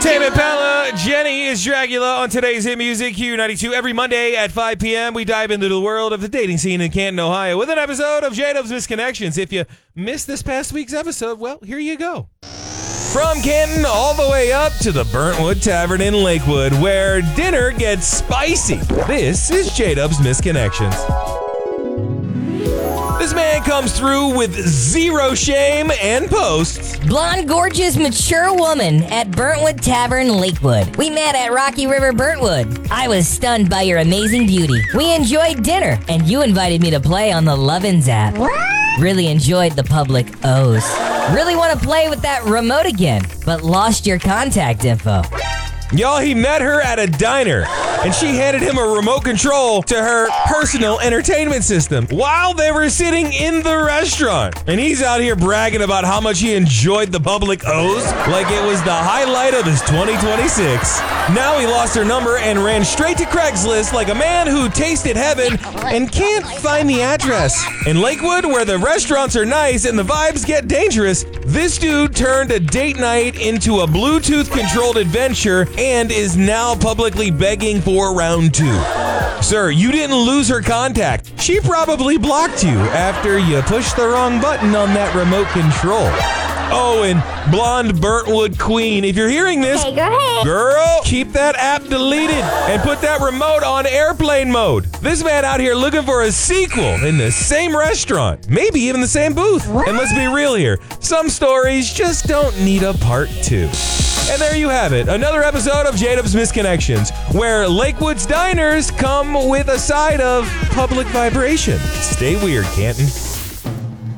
Tame Impala, Jenny is Dracula on today's Hit Music Q92. Every Monday at 5 p.m., we dive into the world of the dating scene in Canton, Ohio with an episode of J-Dub's Misconnections. If you missed this past week's episode, well, here you go. From Canton all the way up to the Burntwood Tavern in Lakewood, where dinner gets spicy. This is J-Dub's Misconnections. This man comes through with zero shame and posts. Blonde, gorgeous, mature woman at Burntwood Tavern, Lakewood. We met at Rocky River, Burntwood. I was stunned by your amazing beauty. We enjoyed dinner, and you invited me to play on the Lovin's app. What? Really enjoyed the public O's. Really want to play with that remote again, but lost your contact info. Y'all, he met her at a diner, and she handed him a remote control to her personal entertainment system while they were sitting in the restaurant. And he's out here bragging about how much he enjoyed the public O's like it was the highlight of his 2026. Now he lost her number and ran straight to Craigslist like a man who tasted heaven and can't find the address. In Lakewood, where the restaurants are nice and the vibes get dangerous, this dude turned a date night into a Bluetooth-controlled adventure and is now publicly begging for round 2. Sir, you didn't lose her contact. She probably blocked you after you pushed the wrong button on that remote control. Oh, and blonde Burntwood queen, if you're hearing this, hey, go ahead. Girl, keep that app deleted and put that remote on airplane mode. This man out here looking for a sequel in the same restaurant, maybe even the same booth. What? And let's be real here, some stories just don't need a part 2. And there you have it, another episode of J-Dub's Misconnections, where Lakewood's diners come with a side of public vibration. Stay weird, Canton.